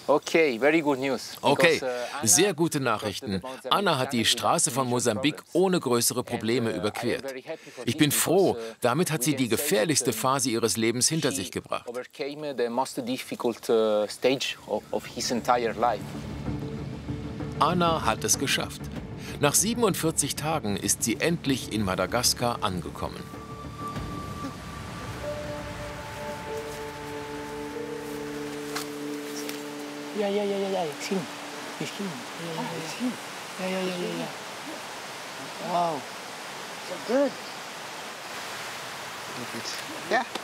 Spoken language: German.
Okay, very good news. Okay, Because, sehr gute Nachrichten. Anna hat die Straße von Mosambik ohne größere Probleme überquert. Ich bin froh, damit hat sie die gefährlichste Phase ihres Lebens hinter sich gebracht. overcame the most difficult stage of his entire life. Anna hat es geschafft. Nach 47 Tagen ist sie endlich in Madagaskar angekommen. Yeah, it's him. It's him. It's him. Yeah. Wow. So good. Yeah.